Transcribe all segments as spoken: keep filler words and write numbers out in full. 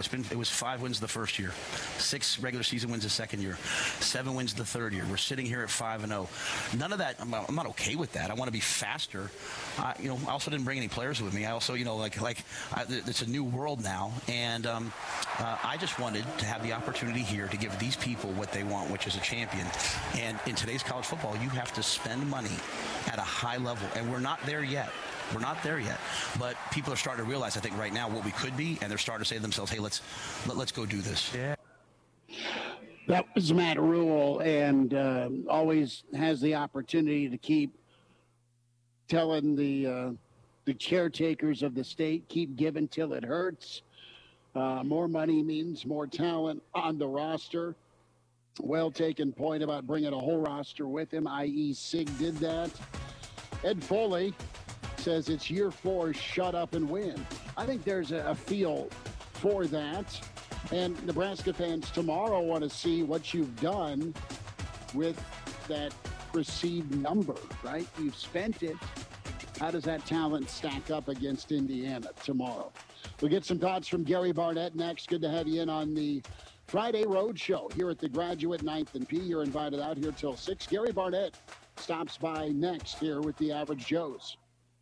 It's been it was five wins the first year, six regular season wins the second year, seven wins the third year. We're sitting here at five and zero. None of that. I'm not, I'm not okay with that. I want to be faster. Uh, you know, I also didn't bring any players with me. I also, you know, like like I, it's a new world now, and um, uh, I just wanted to have the opportunity here to give these people what they want, which is a champion. And in today's college football, you have to spend money at a high level, and we're not there yet. We're not there yet, but people are starting to realize, I think, right now what we could be, and they're starting to say to themselves, "Hey, let's let, let's go do this." Yeah. That was Matt Rhule, and uh, always has the opportunity to keep telling the uh, the caretakers of the state, keep giving till it hurts. Uh, more money means more talent on the roster. Well taken point about bringing a whole roster with him, that is. Sig did that. Ed Foley says it's year four, shut up and win. I think there's a, a feel for that. And Nebraska fans tomorrow want to see what you've done with that perceived number, right? You've spent it. How does that talent stack up against Indiana tomorrow? We'll get some thoughts from Gary Barnett next. Good to have you in on the Friday Road Show here at the Graduate ninth and P. You're invited out here till six. Gary Barnett stops by next here with the Average Joes.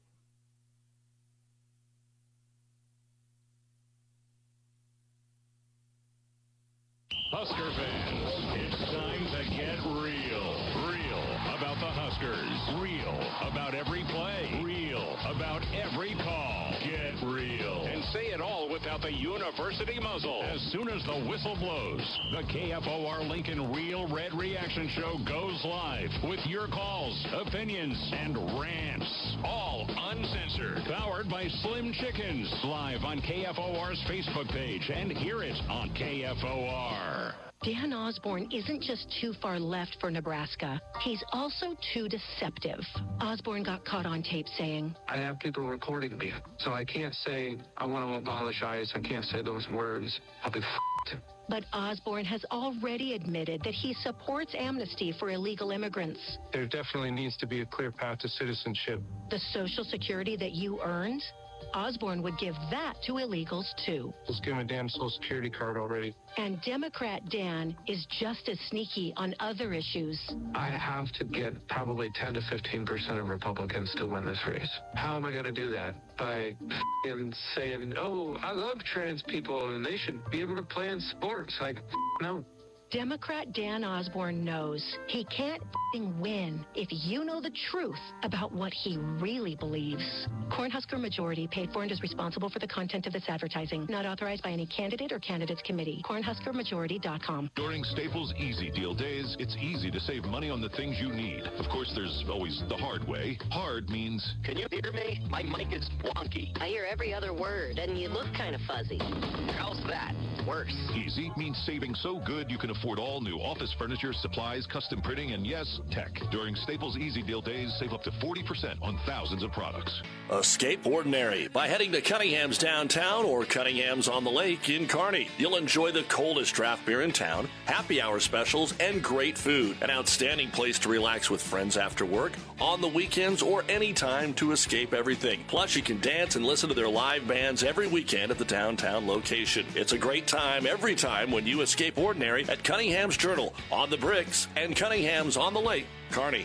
Husker fans, it's time to get real. Real about the Huskers. Real about every play. Real about every call. Get real. And say it all without the university muzzle. As soon as the whistle blows, the K F O R Lincoln Real Red Reaction Show goes live with your calls, opinions, and rants. All uncensored. Powered by Slim Chickens. Live on K F O R's Facebook page and hear it on K F O R. Dan Osborne isn't just too far left for Nebraska. He's also too deceptive. Osborne got caught on tape saying, I have people recording me, so I can't say, I want to apologize. I can't say those words. I'll be f***ed. But Osborne has already admitted that he supports amnesty for illegal immigrants. There definitely needs to be a clear path to citizenship. The Social Security that you earned? Osborne would give that to illegals, too. Let's give him a damn Social Security card already. And Democrat Dan is just as sneaky on other issues. I have to get probably ten to fifteen percent of Republicans to win this race. How am I going to do that? By f***ing saying, oh, I love trans people and they should be able to play in sports. Like, f- no. Democrat Dan Osborne knows he can't f***ing win if you know the truth about what he really believes. Cornhusker Majority paid for and is responsible for the content of this advertising. Not authorized by any candidate or candidates committee. cornhusker majority dot com. During Staples Easy Deal days, it's easy to save money on the things you need. Of course, there's always the hard way. Hard means... Can you hear me? My mic is wonky. I hear every other word, and you look kind of fuzzy. How's that? Worse. Easy means saving so good you can afford all new office furniture, supplies, custom printing, and yes, tech. During Staples Easy Deal days, save up to forty percent on thousands of products. Escape ordinary by heading to Cunningham's downtown or Cunningham's on the lake in Kearney. You'll enjoy the coldest draft beer in town, happy hour specials, and great food. An outstanding place to relax with friends after work, on the weekends, or any time to escape everything. Plus, you can dance and listen to their live bands every weekend at the downtown location. It's a great time every time when you escape ordinary at Cunningham's Journal, on the Bricks, and Cunningham's on the Lake, Kearney.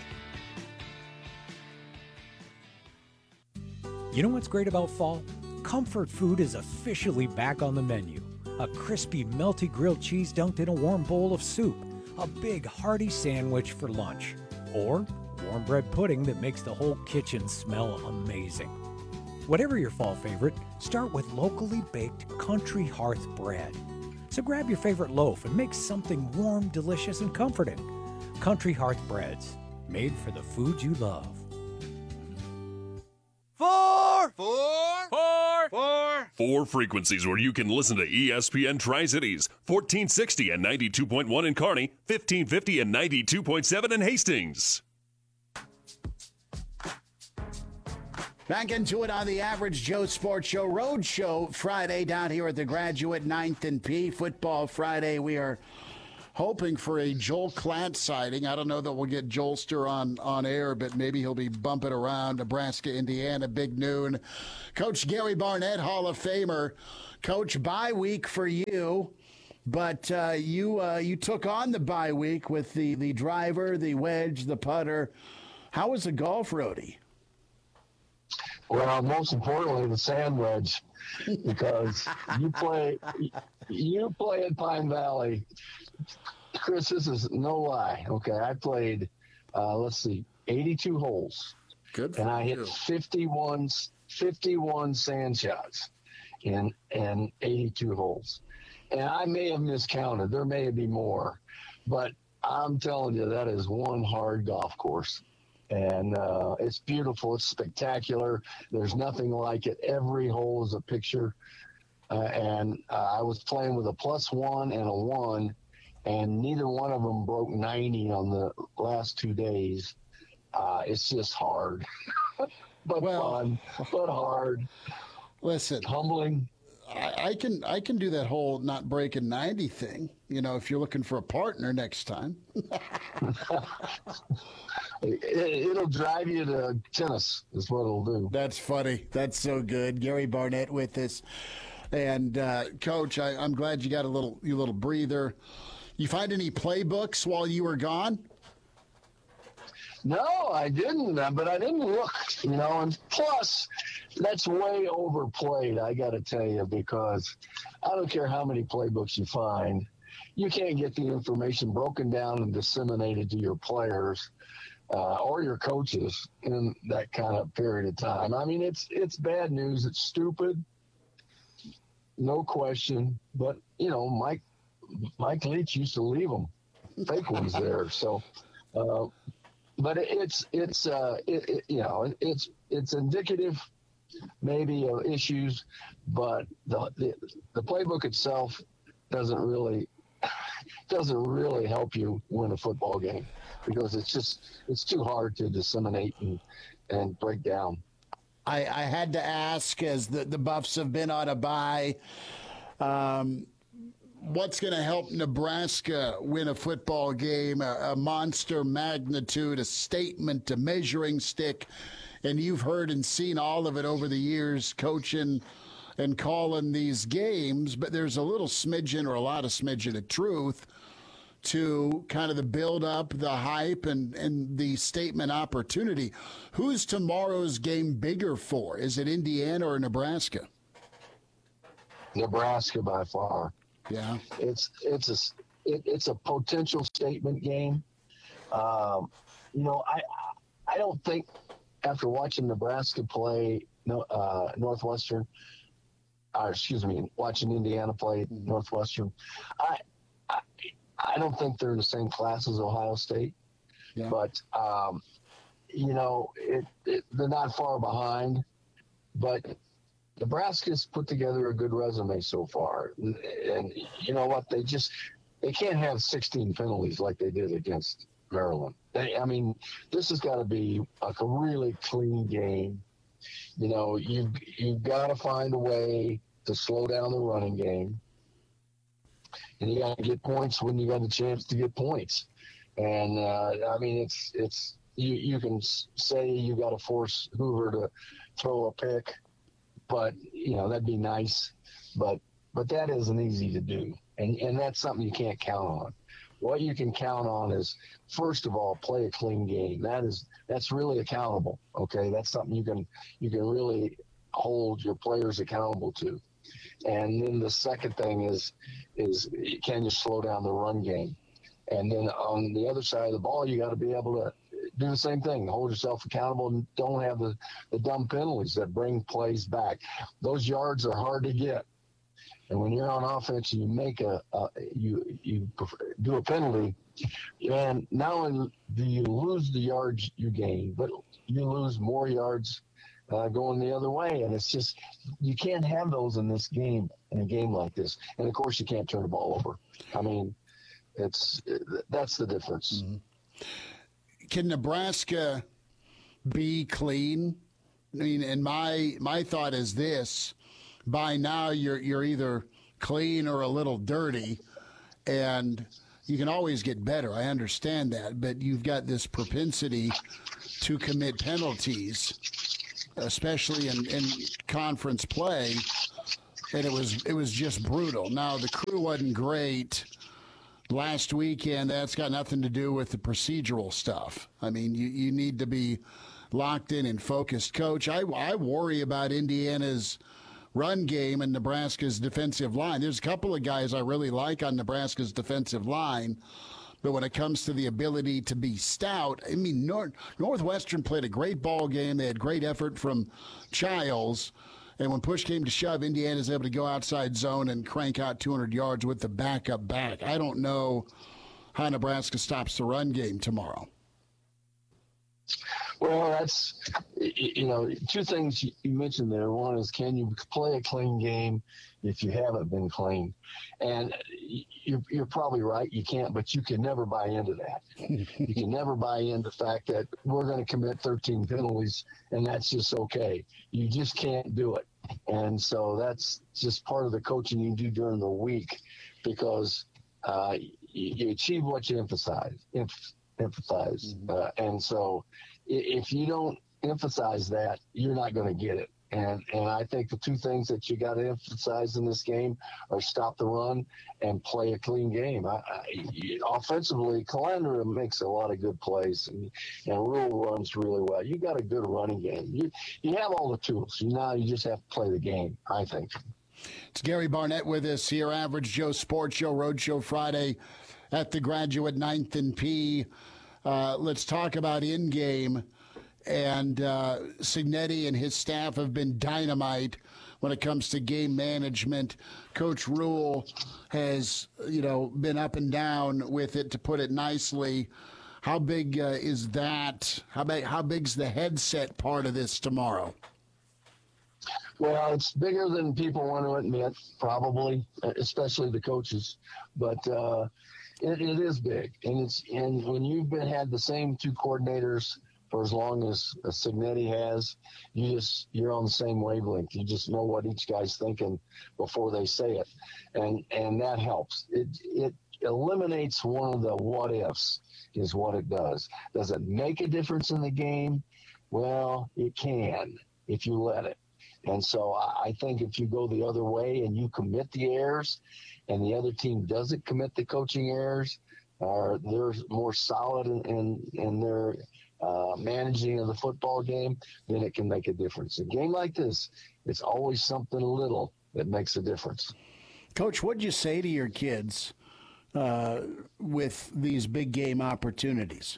You know what's great about fall? Comfort food is officially back on the menu. A crispy, melty grilled cheese dunked in a warm bowl of soup. A big, hearty sandwich for lunch. Or warm bread pudding that makes the whole kitchen smell amazing. Whatever your fall favorite, start with locally baked Country Hearth bread. So grab your favorite loaf and make something warm, delicious, and comforting. Country Hearth breads, made for the food you love. Four! Four! Four! Four! Four frequencies where you can listen to E S P N Tri-Cities. fourteen sixty and ninety-two point one in Kearney, fifteen fifty and ninety-two point seven in Hastings. Back into it on the Average Joe Sports Show Road Show Friday down here at the Graduate ninth and P. Football Friday. We are hoping for a Joel Klatt sighting. I don't know that we'll get Joelster on, on air, but maybe he'll be bumping around Nebraska, Indiana, big noon. Coach Gary Barnett, Hall of Famer. Coach, bye week for you, but uh, you uh, you took on the bye week with the, the driver, the wedge, the putter. How was the golf roadie? Well, most importantly, the sand wedge, because you play you play at Pine Valley. Chris, this is no lie. Okay, I played, uh, let's see, eighty-two holes. Good. And I you. hit fifty-one, fifty-one sand shots in, in eighty-two holes. And I may have miscounted. There may be more. But I'm telling you, that is one hard golf course. And uh, it's beautiful. It's spectacular. There's nothing like it. Every hole is a picture. Uh, and uh, I was playing with a plus one and a one, and neither one of them broke ninety on the last two days. Uh, it's just hard, but well, fun, but hard. Listen, humbling. I, I can I can do that whole not breaking ninety thing. You know, if you're looking for a partner next time. it, it'll drive you to tennis. Is what it'll do. That's funny. That's so good. Gary Barnett with us. And uh, Coach, I, I'm glad you got a little, you little breather. You find any playbooks while you were gone? No, I didn't. But I didn't look. You know, and plus, that's way overplayed. I got to tell you, because I don't care how many playbooks you find, you can't get the information broken down and disseminated to your players uh, or your coaches in that kind of period of time. I mean, it's it's bad news. It's stupid. No question, but you know, Mike Mike Leach used to leave them fake ones there. So, uh, but it, it's it's uh, it, it, you know it's it's indicative maybe of issues, but the, the the playbook itself doesn't really doesn't really help you win a football game, because it's just it's too hard to disseminate and and break down. I, I had to ask, as the, the Buffs have been on a bye, um, what's going to help Nebraska win a football game, a, a monster magnitude, a statement, a measuring stick. And you've heard and seen all of it over the years, coaching and calling these games, but there's a little smidgen or a lot of smidgen of truth to kind of the build-up, the hype, and, and the statement opportunity. Who's tomorrow's game bigger for? Is it Indiana or Nebraska? Nebraska by far. Yeah, it's it's a it, it's a potential statement game. Um, you know, I I don't think after watching Nebraska play uh, Northwestern, or excuse me, watching Indiana play Northwestern, I. I I don't think they're in the same class as Ohio State, yeah. but, um, you know, it, it, they're not far behind. But Nebraska's put together a good resume so far. And, and you know what? They just they can't have sixteen penalties like they did against Maryland. They, I mean, this has got to be like a really clean game. You know, you, you've got to find a way to slow down the running game. And you got to get points when you got a chance to get points. And, uh, I mean, it's, it's, you, you can say you got to force Hoover to throw a pick, but, you know, that'd be nice. But, but that isn't easy to do. And, and that's something you can't count on. What you can count on is, first of all, play a clean game. That is, that's really accountable. Okay. That's something you can, you can really hold your players accountable to. And then the second thing is, is can you slow down the run game? And then on the other side of the ball, you got to be able to do the same thing, hold yourself accountable, and don't have the, the dumb penalties that bring plays back. Those yards are hard to get. And when you're on offense, you make a, a you you do a penalty, and not only do you lose the yards you gain, but you lose more yards Uh, going the other way. And it's just, you can't have those in this game, in a game like this. And of course you can't turn the ball over. I mean, it's, that's the difference. Mm-hmm. Can Nebraska be clean? I mean, and my, my thought is this: by now you're, you're either clean or a little dirty. And you can always get better. I understand that, but you've got this propensity to commit penalties, especially in, in conference play, and it was it was just brutal. Now, the crew wasn't great last weekend. That's got nothing to do with the procedural stuff. I mean, you, you need to be locked in and focused. Coach, I, I worry about Indiana's run game and Nebraska's defensive line. There's a couple of guys I really like on Nebraska's defensive line, but when it comes to the ability to be stout, I mean, North, Northwestern played a great ball game. They had great effort from Childs, and when push came to shove, Indiana's able to go outside zone and crank out two hundred yards with the backup back. I don't know how Nebraska stops the run game tomorrow. Well, that's, you know, two things you mentioned there. One is, can you play a clean game if you haven't been clean? And you're, you're probably right. You can't, but you can never buy into that. You can never buy into the fact that we're going to commit thirteen penalties and that's just okay. You just can't do it. And so that's just part of the coaching you do during the week, because uh, you, you achieve what you emphasize. Emph- empathize. Uh, and so if you don't emphasize that, you're not going to get it. And and I think the two things that you got to emphasize in this game are stop the run and play a clean game. I, I, offensively, Calandra makes a lot of good plays, and, and Rule runs really well. You got a good running game. You you have all the tools. You now you just have to play the game, I think. It's Gary Barnett with us here, Average Joe Sports Show, Roadshow Friday at the Graduate ninth and P. Uh, let's talk about in-game. And uh, Cignetti and his staff have been dynamite when it comes to game management. Coach Rule has, you know, been up and down with it, to put it nicely. How big uh, is that? How big? How big's the headset part of this tomorrow? Well, it's bigger than people want to admit, probably, especially the coaches. But uh, it, it is big, and it's and when you've been had the same two coordinators for as long as uh, Cignetti has, you just you're on the same wavelength. You just know what each guy's thinking before they say it, and and that helps. It it eliminates one of the what ifs, is what it does. Does it make a difference in the game? Well, it can if you let it. And so I think if you go the other way and you commit the errors, and the other team doesn't commit the coaching errors, or they're more solid in in, in their uh, managing of the football game, then it can make a difference. A game like this, it's always something little that makes a difference. Coach, what'd you say to your kids uh, with these big game opportunities?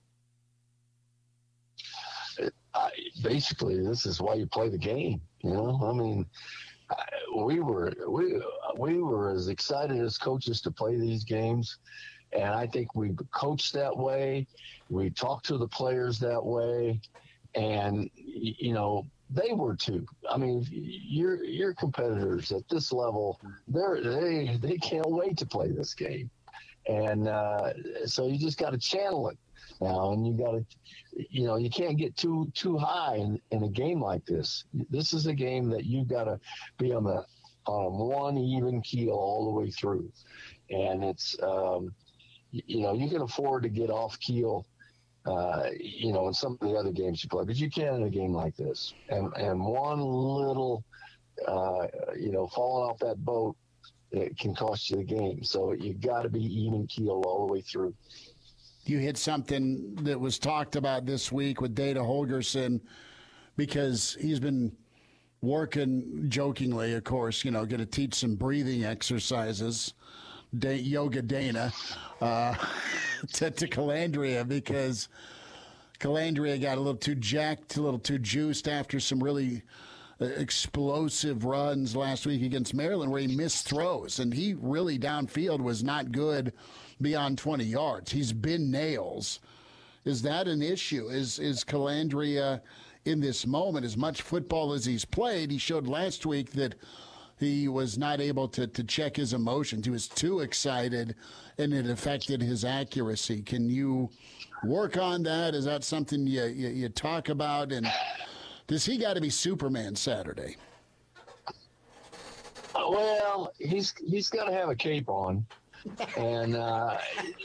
I, basically, this is why you play the game. You know, I mean, I, we were we we were as excited as coaches to play these games, and I think we coached that way. We talked to the players that way, and you know, they were too. I mean, your your competitors at this level, they're they they can't wait to play this game, and uh, so you just got to channel it now, and you got to, you know, you can't get too too high in, in a game like this. This is a game that you got to be on the on one even keel all the way through, and it's um, you know, you can afford to get off keel, uh, you know, in some of the other games you play, but you can't in a game like this. And and one little, uh, you know, falling off that boat, it can cost you the game. So you got to be even keel all the way through. You hit something that was talked about this week with Dana Holgerson, because he's been working, jokingly, of course, you know, going to teach some breathing exercises, da- yoga Dana, uh, to, to Calandria, because Calandria got a little too jacked, a little too juiced after some really uh, explosive runs last week against Maryland, where he missed throws, and he really downfield was not good beyond twenty yards. He's been nails. Is that an issue? Is is Calandria in this moment, as much football as he's played? He showed last week that he was not able to, to check his emotions. He was too excited, and it affected his accuracy. Can you work on that? Is that something you, you, you talk about? And does he got to be Superman Saturday? Well, he's he's got to have a cape on. And uh,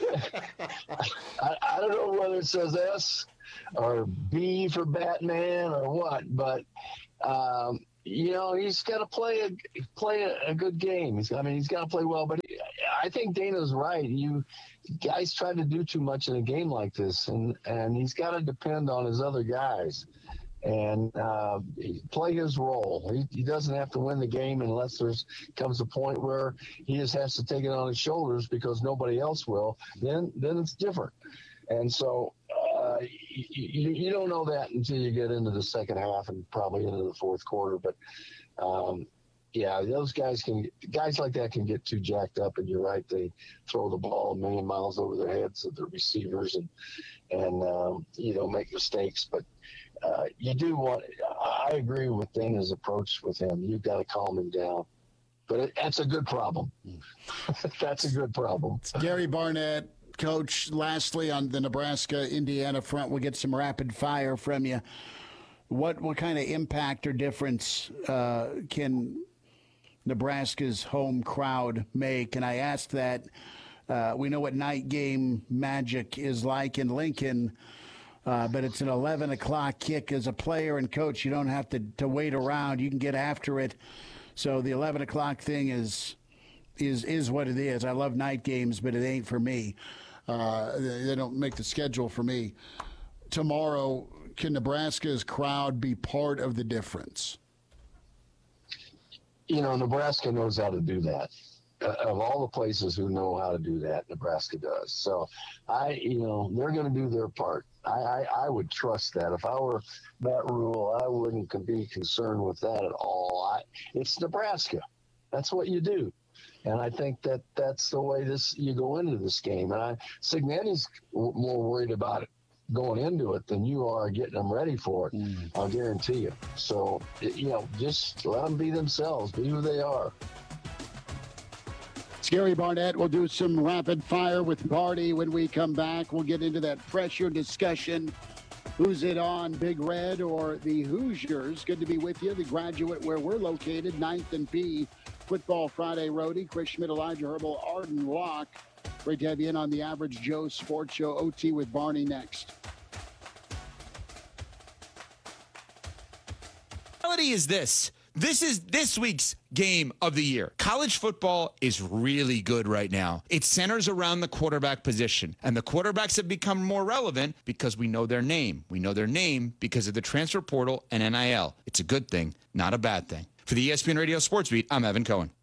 I, I don't know whether it says S or B for Batman or what, but um, you know, he's got to play a play a, a good game. He's, I mean, he's got to play well. But he, I think Dana's right. You guys try to do too much in a game like this, and and he's got to depend on his other guys and uh, play his role. He, he doesn't have to win the game unless there's comes a point where he just has to take it on his shoulders because nobody else will. Then then it's different. And so uh, you, you don't know that until you get into the second half and probably into the fourth quarter. But um, yeah, those guys can guys like that can get too jacked up. And you're right, they throw the ball a million miles over their heads of the receivers and and um, you know make mistakes. But Uh, you do want, I agree with Dana's approach with him. You've got to calm him down. But it, that's a good problem. That's a good problem. It's Gary Barnett, Coach. Lastly, on the Nebraska-Indiana front, we'll get some rapid fire from you. What what kind of impact or difference uh, can Nebraska's home crowd make? And I asked that. Uh, we know what night game magic is like in Lincoln. Uh, but it's an eleven o'clock kick. As a player and coach, you don't have to, to wait around. You can get after it. So the eleven o'clock thing is is is what it is. I love night games, but it ain't for me. Uh, they, they don't make the schedule for me. Tomorrow, can Nebraska's crowd be part of the difference? You know, Nebraska knows how to do that. Uh, of all the places who know how to do that, Nebraska does. So, I, you know, they're going to do their part. I, I, I would trust that. If I were Matt Rule, I wouldn't be concerned with that at all. I, it's Nebraska. That's what you do. And I think that that's the way this you go into this game. And I, Signetti's w- more worried about it going into it than you are getting them ready for it. Mm. I'll guarantee you. So, it, you know, just let them be themselves, be who they are. Gary Barnett. We'll do some rapid fire with Barty when we come back. We'll get into that pressure discussion. Who's it on, Big Red or the Hoosiers? Good to be with you. The Graduate, where we're located, ninth and P. Football Friday roadie. Chris Schmidt, Elijah Herbal, Arden Locke. Great to have you in on the Average Joe Sports Show. O T with Barney next. The reality is this. This is this week's game of the year. College football is really good right now. It centers around the quarterback position, and the quarterbacks have become more relevant because we know their name. We know their name because of the transfer portal and N I L. It's a good thing, not a bad thing. For the E S P N Radio Sports Beat, I'm Evan Cohen.